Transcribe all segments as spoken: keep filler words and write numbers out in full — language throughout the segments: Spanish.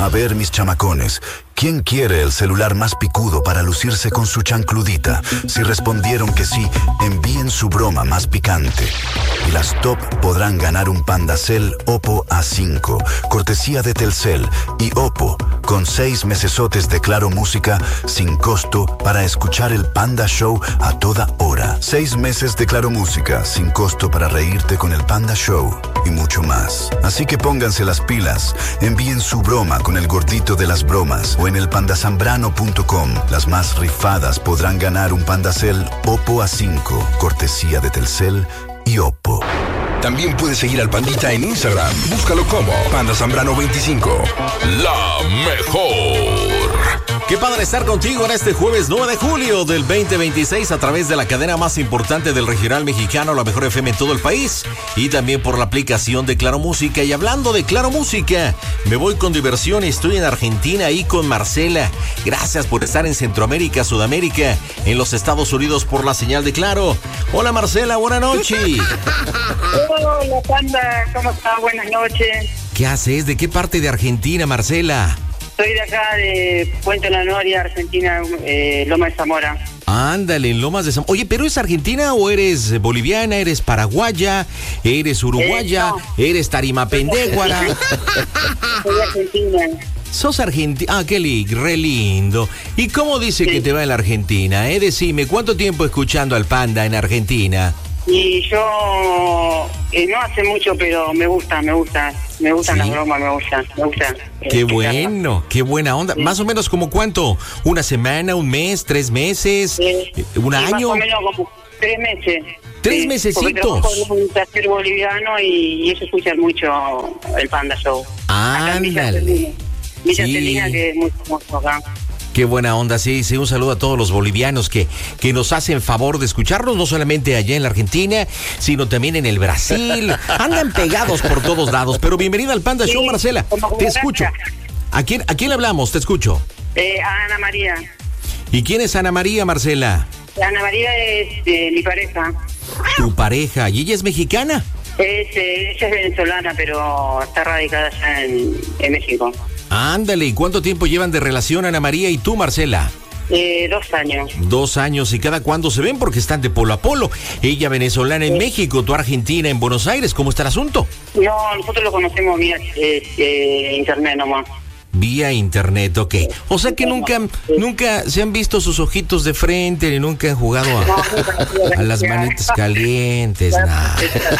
A ver, mis chamacones, ¿quién quiere el celular más picudo para lucirse con su chancludita? Si respondieron que sí, envíen su broma más picante. Y las top podrán ganar un Pandacel Oppo A cinco, cortesía de Telcel y Oppo, con seis mesesotes de Claro Música sin costo para escuchar el Panda Show a toda hora. Seis meses de Claro Música sin costo para reírte con el Panda Show y mucho más. Así que pónganse las pilas, envíen su broma con el gordito de las bromas o en el pandazambrano punto com. Las más rifadas podrán ganar un Pandacel Oppo A cinco, cortesía de Telcel y Oppo. También puedes seguir al Pandita en Instagram. Búscalo como Panda Zambrano veinticinco. La mejor. Qué padre estar contigo en este jueves nueve de julio del veinte veintiséis a través de la cadena más importante del regional mexicano, la mejor F M en todo el país, y también por la aplicación de Claro Música. Y hablando de Claro Música, me voy con diversión. Estoy en Argentina ahí con Marcela. Gracias por estar en Centroamérica, Sudamérica, en los Estados Unidos por la señal de Claro. Hola Marcela, buenas noches. Hola Panda, ¿cómo estás? Buenas noches. ¿Qué haces? ¿De qué parte de Argentina, Marcela? Soy de acá, de Puente La Noria, Argentina, eh, Loma de Zamora. Ándale, en Lomas de Zamora. Oye, ¿pero es argentina o eres boliviana, eres paraguaya, eres uruguaya, eh, no. eres tarimapendéguara? Soy argentina. Sos argentina. Ah, qué li re lindo. ¿Y cómo dice sí. que te va en la Argentina? Eh? Decime, ¿cuánto tiempo escuchando al Panda en Argentina? Y yo, eh, no hace mucho, pero me gusta, me gusta. Me gustan ¿Sí? las bromas, me gusta, me gusta. Qué eh, bueno, qué buena onda. Sí. Más o menos como cuánto, una semana, un mes, tres meses, sí. un sí, año. Más o menos como tres meses. Tres sí, mesecitos. Porque trabajo en un taller boliviano y, y eso escucha mucho el Panda Show. Ándale. Villa sí. Celina, que es muy famoso acá. Qué buena onda, sí, sí, un saludo a todos los bolivianos que, que nos hacen favor de escucharnos, no solamente allá en la Argentina, sino también en el Brasil. Andan pegados por todos lados, pero bienvenida al Panda sí, Show, Marcela. Te escucho. ¿A quién, ¿A quién le hablamos? Te escucho. Eh, a Ana María. ¿Y quién es Ana María, Marcela? Ana María es eh, mi pareja. ¿Tu pareja? ¿Y ella es mexicana? Es, eh, ella es venezolana, pero está radicada allá en, en México. Ándale, ¿y cuánto tiempo llevan de relación Ana María y tú, Marcela? Eh, dos años. Dos años, ¿y cada cuándo se ven? Porque están de polo a polo. Ella venezolana en sí. México, tú argentina en Buenos Aires. ¿Cómo está el asunto? No, nosotros lo conocemos vía eh, eh, internet nomás. Vía internet, ok. O sea que nunca, nunca se han visto sus ojitos de frente, ni nunca han jugado a, a las manitas calientes, nada.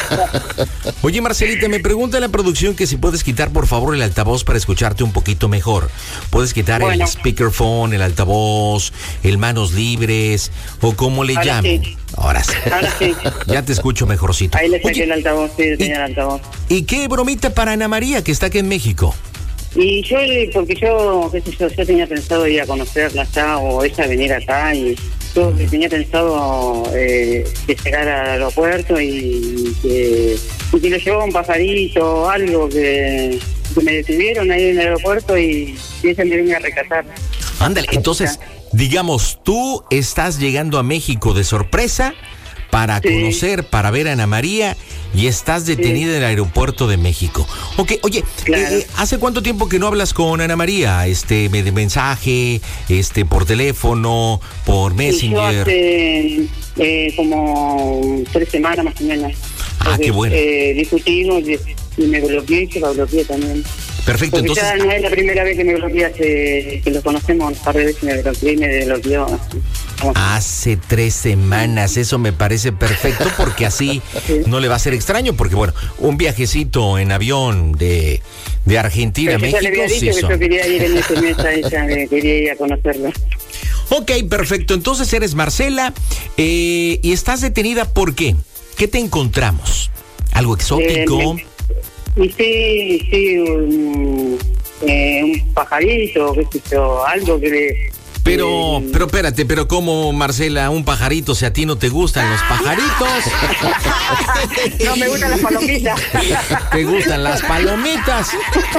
Oye, Marcelita, me pregunta la producción que si puedes quitar, por favor, el altavoz para escucharte un poquito mejor. Puedes quitar bueno. el speakerphone, el altavoz, el manos libres, o como le Ahora llamen. Sí. Ahora sí. Ahora sí. Ya te escucho mejorcito. Ahí le saqué Oye, el altavoz, sí, tenía el altavoz. ¿Y qué bromita para Ana María, que está aquí en México? Y yo, porque yo, qué sé yo, yo tenía pensado ir a conocerla acá o ella venir acá y yo tenía pensado eh, que llegara al aeropuerto y que, y que le llevaba un pajarito, algo que, que me detuvieron ahí en el aeropuerto y, y ella me venía a rescatar. Ándale, entonces, digamos, tú estás llegando a México de sorpresa para sí. conocer, para ver a Ana María y estás detenida sí. en el aeropuerto de México. Ok, oye, claro. eh, ¿hace cuánto tiempo que no hablas con Ana María? Este, de mensaje, este, por teléfono, por Messenger. Yo hace eh, como tres semanas más o menos. Ah, Porque, qué bueno. Eh, discutimos y, y me bloqueé y se la bloqueé también. Perfecto, Porque entonces. Ya no es la primera vez que me bloquea, hace, que lo conocemos, un par de veces me bloqueé y me bloqueó. Hace tres semanas, eso me parece perfecto porque así sí. no le va a ser extraño, porque bueno, un viajecito en avión de, de Argentina a México. Ya le había dicho sí que son. yo quería ir en ese mes a ella, quería ir a conocerla. Ok, perfecto, entonces eres Marcela eh, y estás detenida, ¿por qué? ¿Qué te encontramos? ¿Algo exótico? Eh, me, y sí, sí, un, eh, un pajarito, qué sé yo, algo que le... Pero, Eh, pero espérate, pero como, Marcela, un pajarito, si a ti no te gustan los pajaritos, no me gustan las palomitas. te gustan las palomitas.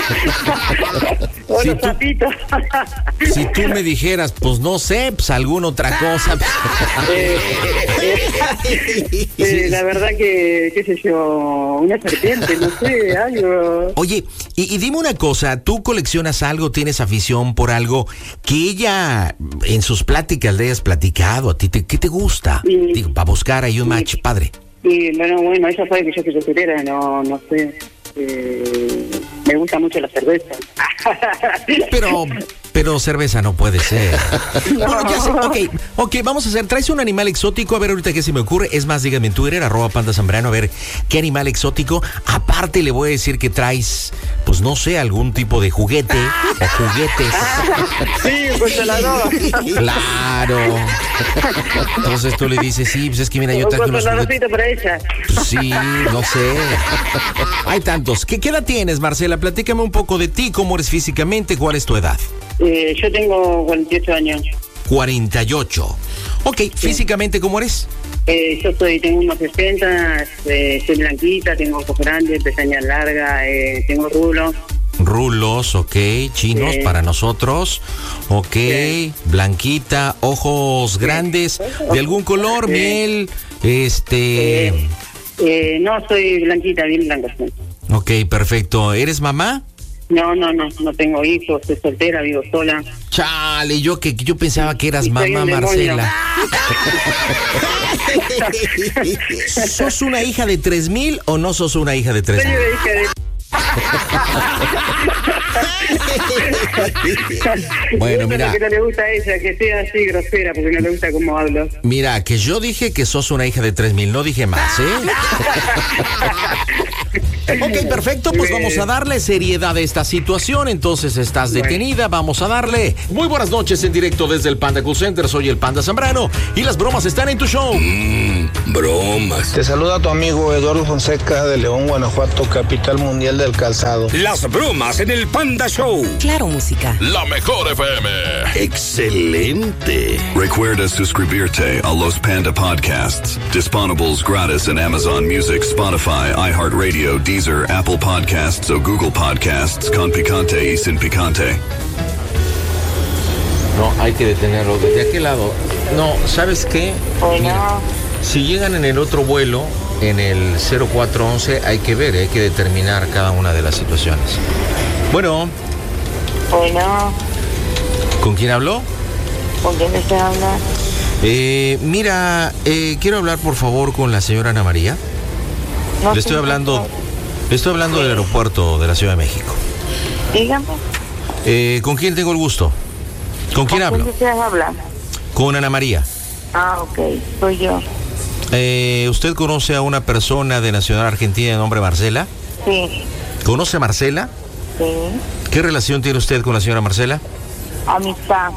O Si los tú- zapitos. Si tú me dijeras, pues no sé, pues alguna otra cosa. Eh, eh, eh, la verdad que, qué sé yo, una serpiente, no sé, algo. Oye, y, y dime una cosa, ¿tú coleccionas algo, tienes afición por algo que ella en sus pláticas le hayas platicado? ¿A ti te, qué te gusta? Sí. Digo, para buscar ahí un match, padre. Y bueno, bueno, ella sabe que yo que yo quisiera, no, no sé. Eh, me gusta mucho la cerveza. Pero, pero cerveza no puede ser. Bueno, ya sé, ok, ok, vamos a hacer, traes un animal exótico, a ver ahorita qué se me ocurre. Es más, díganme en Twitter, arroba Panda Zambrano, a ver qué animal exótico. Aparte le voy a decir que traes, pues no sé, algún tipo de juguete o juguetes. Sí, pues se la doy. Claro. Entonces tú le dices, sí, pues es que mira, yo Un traje unos juguetes. consoladorcito para ella. Pues sí, no sé. Hay tantos. ¿Qué, ¿Qué edad tienes, Marcela? Platícame un poco de ti, cómo eres físicamente, cuál es tu edad. Eh, yo tengo cuarenta y ocho años. cuarenta y ocho. Ok, físicamente, ¿cómo eres? Eh, yo soy, tengo unos sesenta, eh, soy blanquita, tengo ojos grandes, pestañas largas, eh, tengo rulos. Rulos, ok, chinos Sí. para nosotros, ok, Sí. blanquita, ojos grandes, de algún color, Sí. miel, este... Eh, eh, no, soy blanquita, bien blanca. Sí. Ok, perfecto. ¿Eres mamá? No, no, no, no tengo hijos, soy soltera, vivo sola. Chale, yo que yo pensaba que eras Y soy mamá, un demonio. Marcela. ¿Sos una hija de tres mil o no sos una hija de tres Soy mil? una hija de... Bueno, Eso es mira. lo que no le gusta a ella, que sea así grosera, porque no le gusta cómo hablo. Mira, que yo dije que sos una hija de tres mil, no dije más, ¿eh? Ok, perfecto, pues vamos a darle seriedad a esta situación. Entonces estás detenida, vamos a darle. Muy buenas noches en directo desde el Panda Cool Center. Soy el Panda Zambrano y las bromas están en tu show. Mmm, bromas. Te saluda tu amigo Eduardo Fonseca de León, Guanajuato, capital mundial del calzado. Las bromas en el Panda Show. Claro, música. La mejor F M. Excelente. Recuerda suscribirte a los Panda Podcasts, disponibles gratis en Amazon Music, Spotify, iHeartRadio, Deezer, Apple Podcasts o Google Podcasts con picante y sin picante. No, hay que detenerlo. ¿De aquel lado? No, ¿sabes qué? Mira, si llegan en el otro vuelo, en el cero cuatro once, hay que ver, hay que determinar cada una de las situaciones. Bueno, Bueno, ¿con quién habló? ¿con quién desea hablar? Eh, mira, eh, quiero hablar por favor con la señora Ana María. No Le sé estoy hablando, qué- le estoy hablando del aeropuerto de la Ciudad de México. Dígame. Eh, ¿Con quién tengo el gusto? ¿Con quién ¿Con hablo? quién deseas hablar? Con Ana María. Ah, ok, soy yo. Eh, ¿Usted conoce a una persona de nacionalidad argentina de nombre Marcela? Sí, ¿Conoce a Marcela? sí. ¿Qué relación tiene usted con la señora Marcela? Amistad.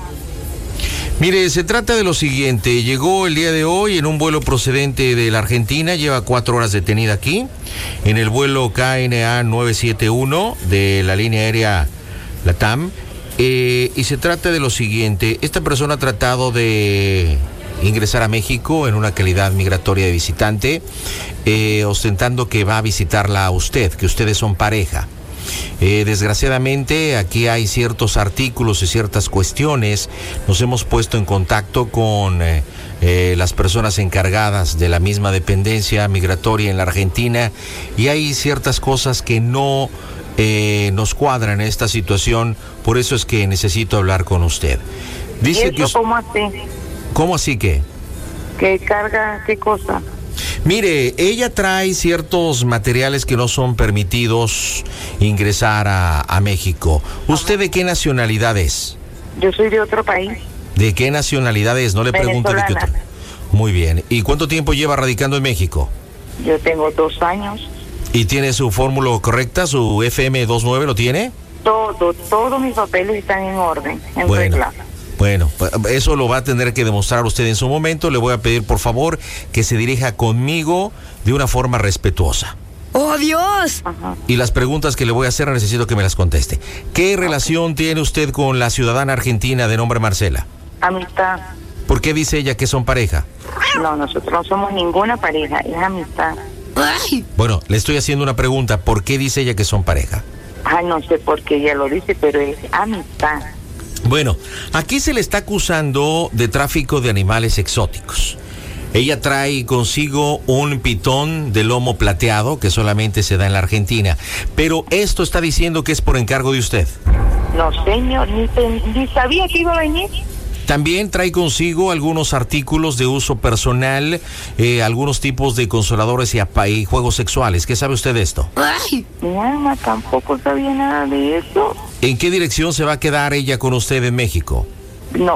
Mire, se trata de lo siguiente. Llegó el día de hoy en un vuelo procedente de la Argentina. Lleva cuatro horas detenida aquí. En el vuelo K N A nueve siete uno de la línea aérea LATAM. Eh, y se trata de lo siguiente. Esta persona ha tratado de ingresar a México en una calidad migratoria de visitante, eh, ostentando que va a visitarla a usted, que ustedes son pareja. Eh, desgraciadamente aquí hay ciertos artículos y ciertas cuestiones. Nos hemos puesto en contacto con eh, eh, las personas encargadas de la misma dependencia migratoria en la Argentina y hay ciertas cosas que no eh, nos cuadran en esta situación. Por eso es que necesito hablar con usted. Dice ¿Y que eso us- cómo así? ¿Cómo así que? ¿Qué carga, qué cosa? Mire, ella trae ciertos materiales que no son permitidos ingresar a, a México. ¿Usted de qué nacionalidad es? Yo soy de otro país. ¿De qué nacionalidad es? No le pregunto de qué otro. Venezolana. Muy bien. ¿Y cuánto tiempo lleva radicando en México? Yo tengo dos años. ¿Y tiene su fórmula correcta? ¿Su F M veintinueve lo tiene? Todo, todos mis papeles están en orden, en Bueno. regla. Bueno, eso lo va a tener que demostrar usted en su momento. Le voy a pedir, por favor, que se dirija conmigo de una forma respetuosa. ¡Oh, Dios! Ajá. Y las preguntas que le voy a hacer necesito que me las conteste. ¿Qué relación tiene usted con la ciudadana argentina de nombre Marcela? Amistad. ¿Por qué dice ella que son pareja? No, nosotros no somos ninguna pareja, es amistad. Bueno, le estoy haciendo una pregunta. ¿Por qué dice ella que son pareja? Ah, no sé por qué ella lo dice, pero es amistad. Bueno, aquí se le está acusando de tráfico de animales exóticos. Ella trae consigo un pitón de lomo plateado que solamente se da en la Argentina. Pero esto está diciendo que es por encargo de usted. No, señor, ni, ni sabía que iba a venir. También trae consigo algunos artículos de uso personal, eh, algunos tipos de consoladores y, y juegos sexuales. ¿Qué sabe usted de esto? Ay, mi alma, tampoco sabía nada de eso. ¿En qué dirección se va a quedar ella con usted en México? No,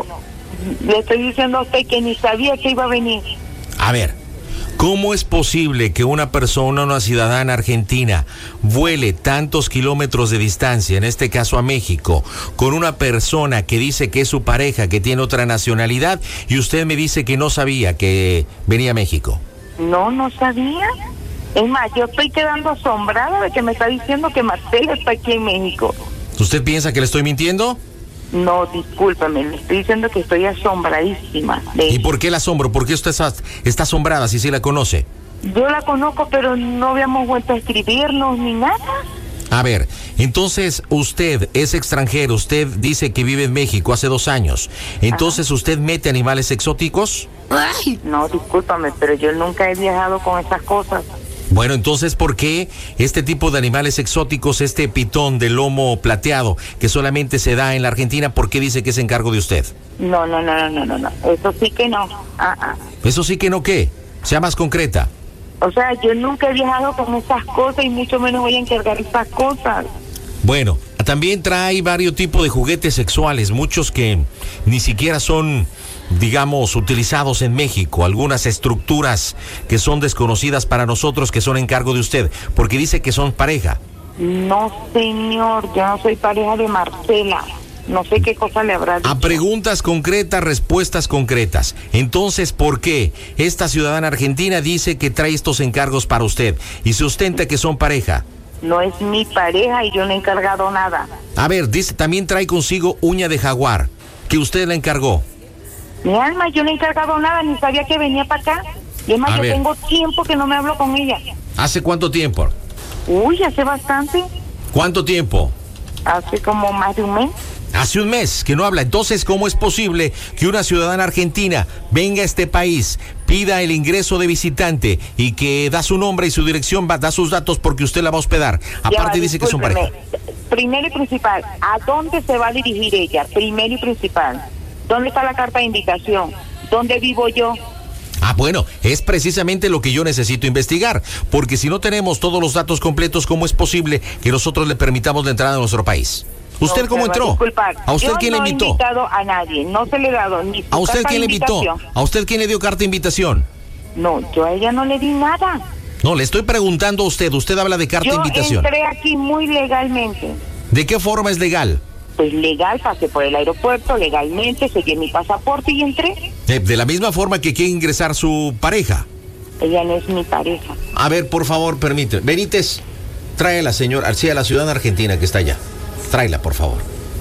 le estoy diciendo a usted que ni sabía que iba a venir. A ver, ¿cómo es posible que una persona, una ciudadana argentina, vuele tantos kilómetros de distancia, en este caso a México, con una persona que dice que es su pareja, que tiene otra nacionalidad, y usted me dice que no sabía que venía a México? No, no sabía. Es más, yo estoy quedando asombrada de que me está diciendo que Marcela está aquí en México. ¿Usted piensa que le estoy mintiendo? No, discúlpame, le estoy diciendo que estoy asombradísima. De ¿Y por qué la asombro? ¿Por qué usted está, está asombrada si sí la conoce? Yo la conozco, pero no habíamos vuelto a escribirnos ni nada. A ver, entonces usted es extranjero, usted dice que vive en México hace dos años. Entonces, ¿usted mete animales exóticos? Ay, no, discúlpame, pero yo nunca he viajado con esas cosas. Bueno, entonces, ¿por qué este tipo de animales exóticos, este pitón de lomo plateado, que solamente se da en la Argentina, por qué dice que es encargo de usted? No, no, no, no, no, no, eso sí que no. Ah, ah. ¿Eso sí que no qué? Sea más concreta. O sea, yo nunca he viajado con esas cosas y mucho menos voy a encargar esas cosas. Bueno, también trae varios tipos de juguetes sexuales, muchos que ni siquiera son, digamos, utilizados en México, algunas estructuras que son desconocidas para nosotros, que son encargo de usted, porque dice que son pareja. No, señor, yo no soy pareja de Marcela. No sé qué cosa le habrá dicho. A preguntas concretas, respuestas concretas. Entonces, ¿por qué esta ciudadana argentina dice que trae estos encargos para usted y se ostenta que son pareja? No es mi pareja y yo no he encargado nada. A ver, dice, también trae consigo uña de jaguar, que usted la encargó. Mi alma, yo no he encargado nada, ni sabía que venía para acá. Y además, A yo ver. tengo tiempo que no me hablo con ella. ¿Hace cuánto tiempo? Uy, hace bastante. ¿Cuánto tiempo? Hace como más de un mes. Hace un mes que no habla. Entonces, ¿cómo es posible que una ciudadana argentina venga a este país, pida el ingreso de visitante y que da su nombre y su dirección, va, da sus datos porque usted la va a hospedar? Aparte Ya, dice que son discúlpeme. pareja. Primero y principal, ¿a dónde se va a dirigir ella? Primero y principal. ¿Dónde está la carta de invitación? ¿Dónde vivo yo? Ah, bueno, es precisamente lo que yo necesito investigar, porque si no tenemos todos los datos completos, ¿cómo es posible que nosotros le permitamos la entrada a nuestro país? ¿Usted No, cómo se va a entró? disculpar. ¿A usted Yo quién no le invitó? he invitado a nadie, no se le he dado ni su ¿A usted carta quién de le invitó? invitación. ¿A usted quién le dio carta de invitación? No, yo a ella no le di nada. No, le estoy preguntando a usted. Usted habla de carta Yo de invitación. entré aquí muy legalmente. ¿De qué forma es legal? Pues legal, pasé por el aeropuerto legalmente, seguí mi pasaporte y entré. De, de la misma forma que quiere ingresar su pareja. Ella no es mi pareja. A ver, por favor, permíteme. Benítez, trae a la señora, sí, a la ciudadana argentina que está allá. Tráela, por favor.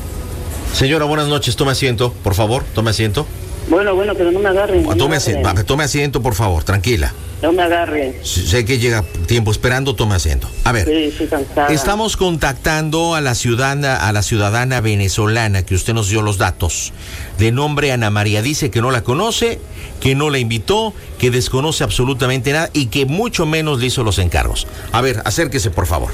Señora, buenas noches. Tome asiento, por favor. Tome asiento. Bueno, bueno, pero no me agarren. no me Tome asiento, agarren. tome asiento, por favor. Tranquila. No me agarren. Sé que llega tiempo esperando, tome asiento. A ver. Sí, estoy cansada. Estamos contactando a la ciudadana, a la ciudadana venezolana que usted nos dio los datos. De nombre Ana María. Dice que no la conoce, que no la invitó, que desconoce absolutamente nada y que mucho menos le hizo los encargos. A ver, acérquese, por favor.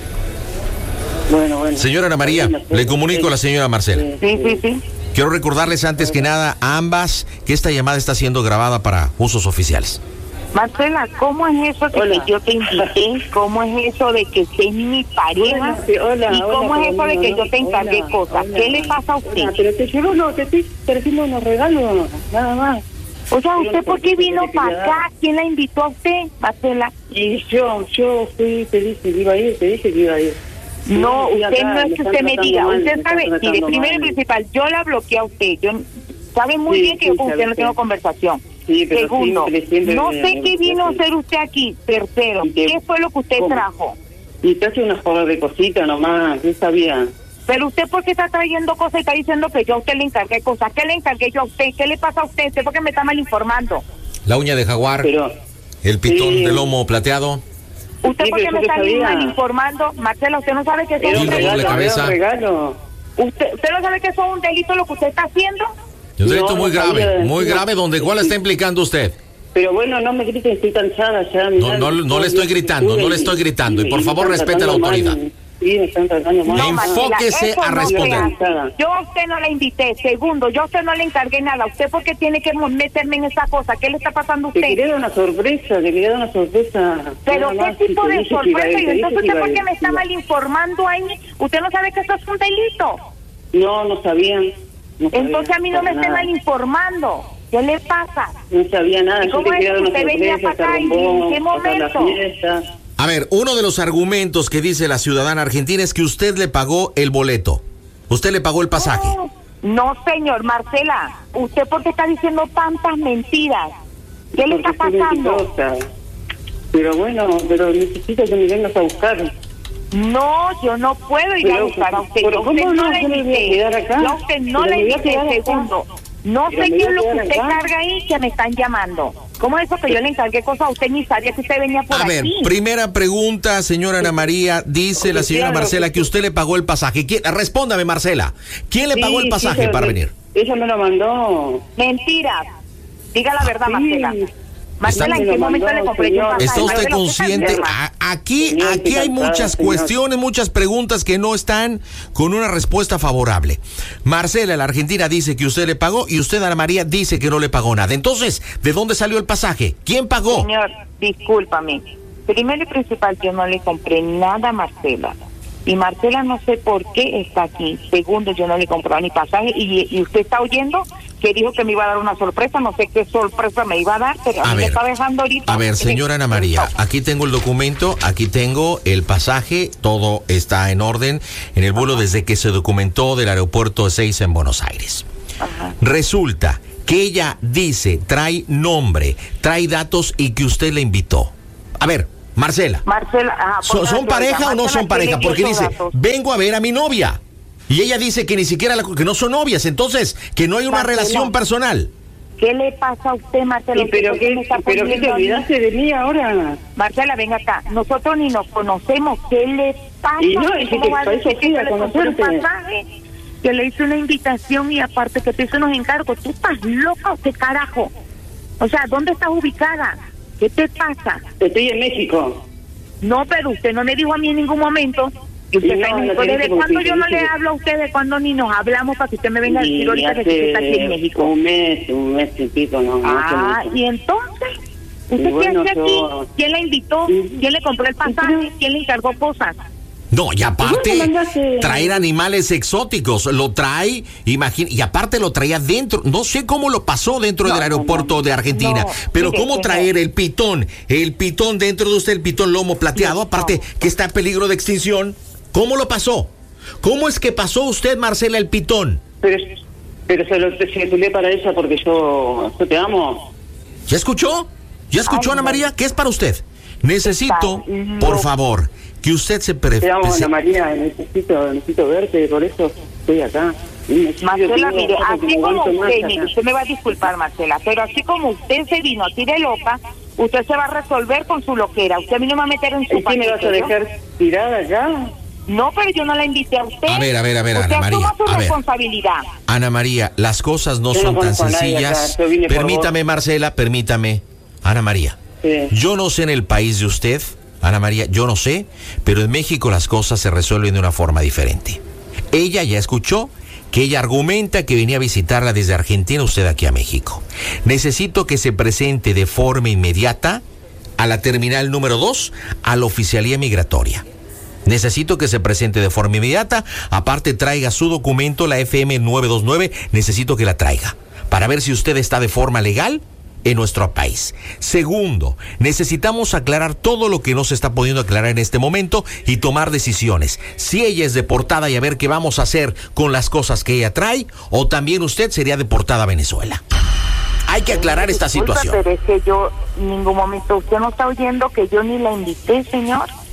Bueno, bueno. Señora Ana María, le comunico a la señora Marcela. Sí, sí, sí. Quiero recordarles antes que nada a ambas que esta llamada está siendo grabada para usos oficiales. Marcela, ¿cómo es eso de Hola. que yo te invité? ¿Cómo es eso de que usted es mi pareja? Hola, sí, hola, ¿Y cómo hola, es eso de que hola, yo te encargué hola, cosas? hola, ¿Qué le pasa a usted? hola, pero te llevo, no, te estoy trayendo unos regalos, nada más. O sea, ¿usted Pero por qué ¿por qué vino te quería para dar? acá? ¿Quién la invitó a usted, Marcela? Y yo, yo fui, te dije que iba a ir, te dije que iba a ir. No, Fui usted acá, no es me que están usted me tratando diga. mal, me Usted están sabe, mire, tratando primero y mal. principal, yo la bloqueé a usted. Yo sabe muy Sí, bien que sí, yo con usted sabe, no tengo sí. conversación. Sí, pero Segundo, siempre, siempre no me- sé me- qué vino a sí. hacer usted aquí. Tercero, ¿Y qué? ¿qué fue lo que usted ¿Cómo? trajo? Y te hace unas cosas de cositas nomás, yo sabía. Pero usted, ¿por qué está trayendo cosas y está diciendo que yo a usted le encargué cosas? ¿Qué le encargué yo a usted? ¿Qué le pasa a usted? ¿Usted por qué me está mal informando? La uña de jaguar, Pero, el pitón sí. de lomo plateado. ¿Usted Sí, por qué pero me yo está sabía. mal informando? Marcela, ¿usted no sabe que eso era es un un Y el doble delito? regalo, era cabeza. un regalo. ¿Usted, ¿Usted no sabe que eso es un delito lo que usted está haciendo? Un delito No, muy no grave, sabía. muy grave, donde ¿cuál está implicando usted? Pero bueno, no me griten, estoy cansada ya. No, no, no le estoy gritando, no le estoy gritando. Y por favor, respete a la autoridad. Sí, me están tratando mal. No, enfóquese eso a no responder. se hace. Yo a usted no la invité. Segundo, yo a usted no le encargué nada. ¿Usted por qué tiene que meterme en esa cosa? ¿Qué le está pasando a Te usted? quería dar una sorpresa, te quería dar una sorpresa. Pero Nada ¿qué más, tipo y te de dije que sorpresa? iba- Y te dije entonces que usted iba- por qué me está iba- mal informando ahí. ¿Usted no sabe que esto es un delito? No, no sabían. No sabían, Entonces a mí no me para esté nada. mal informando. ¿Qué le pasa? No sabía nada, ¿Y yo cómo te es quería dar que una usted venía sorpresa, para acá se y arrumbó, en qué pasar la momento? fiesta. A ver, uno de los argumentos que dice la ciudadana argentina es que usted le pagó el boleto. Usted le pagó el pasaje. No, no, señor, Marcela. ¿Usted por qué está diciendo tantas mentiras? ¿Qué le está Porque estoy pasando? mentirosa. Pero bueno, pero necesito que me vengas a buscar. No, yo no puedo ir a Pero, buscar a usted. pero Yo a usted ¿cómo no no? la Yo me voy a invité. quedar acá. Yo a usted no Pero la me voy a invité. quedar acá. Segundo, no Pero sé me qué voy es lo a que quedar usted acá. carga ahí que me están llamando. ¿Cómo es eso que yo le encargué cosas a usted ni sabía que usted venía por A ver, aquí? primera pregunta, señora Ana María. Dice la señora Claro, Marcela que usted le pagó el pasaje. ¿Quién- Respóndame, Marcela. ¿Quién le Sí, pagó el sí, pasaje ella para me- venir? Ella me lo mandó. Mentiras. Diga la verdad, Sí. Marcela. Marcela, ¿en me qué lo momento mandó, le compré yo señor. un pasaje? ¿Está usted Marcela, consciente? está A- Aquí, Señor, aquí estoy hay cansada, muchas señor. cuestiones, muchas preguntas que no están con una respuesta favorable. Marcela, la argentina, dice que usted le pagó y usted, Ana María, dice que no le pagó nada. Entonces, ¿de dónde salió el pasaje? ¿Quién pagó? Señor, discúlpame. Primero y principal, yo no le compré nada a Marcela. Y Marcela no sé por qué está aquí. Segundo, yo no le compré ni pasaje. Y, y usted está oyendo que dijo que me iba a dar una sorpresa. No sé qué sorpresa me iba a dar, pero a, A mí me ver, está dejando ahorita. A ver, señora Ana María, aquí tengo el documento, aquí tengo el pasaje, todo está en orden en el vuelo desde que se documentó del aeropuerto de Ezeiza en Buenos Aires. Ajá. Resulta que ella dice, trae nombre, trae datos y que usted le invitó. A ver, Marcela, Marcela, ajá, ¿son, ponga son la pareja pregunta. o no Marcela, son pareja? ¿quién le Porque dio esos dice, datos? vengo a ver a mi novia. Y ella dice que ni siquiera, la- que no son novias, entonces, que no hay una Marcela. relación personal. ¿Qué le pasa a usted, Marcela? ¿Y pero ¿Usted por qué qué, me está pero qué te poniendo a mí? olvidaste de mí ahora? Marcela, venga acá. Nosotros ni nos conocemos. ¿Qué le pasa? Y no, es que ¿Cómo te va a parece decir que que yo le a compré un conocerte. pasaje? Que le hice una invitación y aparte que te hice unos encargos. ¿Tú estás loca o qué carajo? O sea, ¿dónde estás ubicada? ¿Qué te pasa? Estoy en México. No, pero usted no me dijo a mí en ningún momento. Y usted Y está no, en no México. te ¿Desde dije cuándo porque yo no te le dije- hablo a usted? ¿De cuándo ni nos hablamos para que usted me venga a decir Y ahorita que usted está aquí en México? un mes, un mes y pico, no. no Ah, hace mucho. y entonces, ¿usted Y bueno, qué hace yo- aquí? ¿Quién la invitó? ¿Quién le compró el pasaje? ¿Quién le encargó cosas? No, y aparte, ¿Cómo mandaste? traer animales exóticos, lo trae, imagina, y aparte lo traía dentro, no sé cómo lo pasó dentro No, del aeropuerto no, no. de Argentina, No, pero mire, cómo señor. traer el pitón, el pitón dentro de usted, el pitón lomo plateado, No. aparte que está en peligro de extinción, ¿cómo lo pasó? ¿Cómo es que pasó usted, Marcela, el pitón? Pero, pero se lo se para ella porque yo, yo te amo. ¿Ya escuchó? ¿Ya escuchó, Ay, Ana no. María? ¿Qué es para usted? Necesito, Está por loco. favor, que usted se pre- Te amo, prese- Ana María, necesito, necesito verte, por eso estoy acá. Marcela, mire, así como aguanto más usted, acá. mire, usted me va a disculpar, Marcela, pero así como usted se vino aquí de loca, usted se va a resolver con su loquera. Usted a mí no me va a meter en su ¿Y qué me vas a paquete, ¿no? dejar tirada ya? No, pero yo no la invité a usted. A ver, a ver, a ver, Usted Ana María, asuma su a ver. responsabilidad. Ana María, las cosas no Yo no son tan conozco a nadie sencillas. acá, yo vine por Permítame, vos. Marcela, permítame. Ana María, Sí. yo no sé en el país de usted, Ana María, yo no sé, pero en México las cosas se resuelven de una forma diferente. Ella ya escuchó que ella argumenta que venía a visitarla desde Argentina, usted aquí a México. Necesito que se presente de forma inmediata a la terminal número dos, a la oficialía migratoria. Necesito que se presente de forma inmediata, aparte traiga su documento, la F M nueve dos nueve, necesito que la traiga, para ver si usted está de forma legal en nuestro país. Segundo, necesitamos aclarar todo lo que no se está pudiendo aclarar en este momento y tomar decisiones. Si ella es deportada y a ver qué vamos a hacer con las cosas que ella trae, o también usted sería deportada a Venezuela. Hay que aclarar esta Disculpa, situación. pero es que yo en ningún momento, usted no está oyendo que yo ni la invité, señor.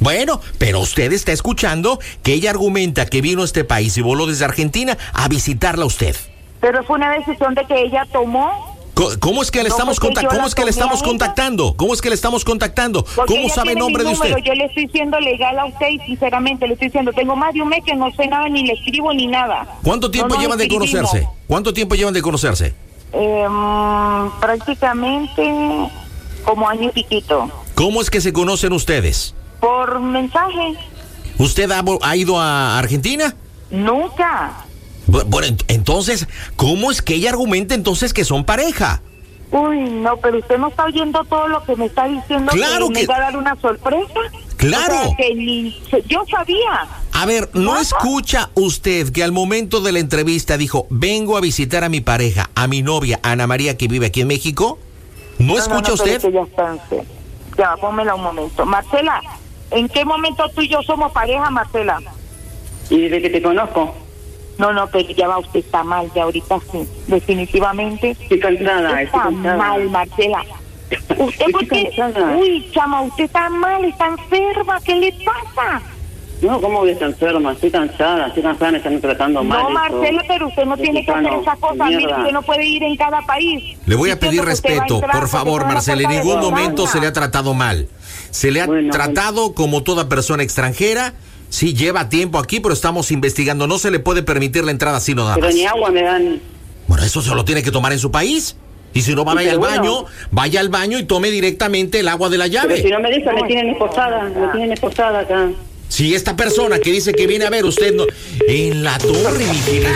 Bueno, pero usted está escuchando que ella argumenta que vino a este país y voló desde Argentina a visitarla a usted. Pero fue una decisión de que ella tomó. ¿Cómo es que le No, estamos porque conta- yo ¿Cómo la es que le tomé estamos a ella. contactando? ¿Cómo es que le estamos contactando? Porque ¿Cómo ella sabe el tiene nombre mi de usted? número, yo le estoy siendo legal a usted y sinceramente le estoy diciendo, tengo más de un mes que no sé nada, ni le escribo ni nada. ¿Cuánto tiempo No nos llevan de escribimos. conocerse? ¿Cuánto tiempo llevan de conocerse? Eh, mm, prácticamente como año y piquito. ¿Cómo es que se conocen ustedes? Por mensaje. ¿Usted ha, vo- ha ido a Argentina? Nunca. Bu- Bueno, ent- entonces, ¿cómo es que ella argumenta entonces que son pareja? Uy, no, pero usted no está oyendo todo lo que me está diciendo. Claro que, que- me va a dar una sorpresa. Claro. O sea, que ni- yo sabía. A ver, ¿no ¿Nada? escucha usted que al momento de la entrevista dijo, vengo a visitar a mi pareja, a mi novia, Ana María, que vive aquí en México? ¿No, escucha no, usted? pero es que ya está en serio. Ya, pónmela un momento. Marcela, ¿en qué momento tú y yo somos pareja, Marcela? Y desde que te conozco, No, no, pero ya va, usted está mal, ya ahorita sí. Definitivamente. estoy cansada, Usted estoy está cansada. mal, Marcela. Usted, Estoy ¿por qué? cansada. Uy, chama, usted está mal, está enferma, ¿qué le pasa? No, ¿cómo voy a estar enferma? Estoy cansada, estoy cansada, me están tratando mal. No, esto. Marcela, pero usted no tiene que hacer Mexicano, esa cosa. Mire, mierda. usted no puede ir en cada país. Le voy a Diciendo pedir que usted va a respeto, entrar por porque favor, son una Marcela. En cosa de ningún vergüenza. momento se le ha tratado mal. Se le ha Bueno, tratado como toda persona extranjera. Sí, lleva tiempo aquí, pero estamos investigando. No se le puede permitir la entrada así nada Pero más. ni agua me dan. Bueno, eso se lo tiene que tomar en su país. Y si no va a ir al Pero bueno. baño, vaya al baño y tome directamente el agua de la Pero llave. si no me dejan, me tienen esposada, me tienen esposada acá. Si esta persona que dice que viene a ver usted no... En la torre, mi querido.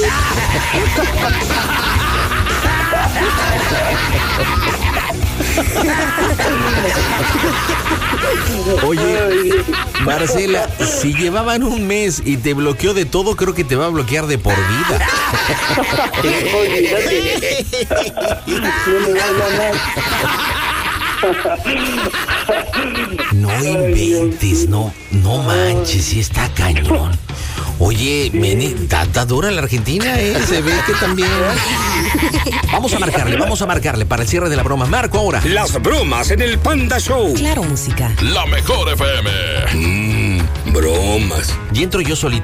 Oye, Marcela, si llevaban un mes y te bloqueó de todo, creo que te va a bloquear de por vida. Olvídate. No me va a hablar No inventes, no, no manches, sí está cañón. Oye, Mene, da, da dura en la Argentina, ¿eh? Se ve que también. Vamos a marcarle, vamos a marcarle para el cierre de la broma. Marco ahora. Las bromas en el Panda Show. Claro, música. La mejor F M. Mmm, bromas. Y entro yo solito.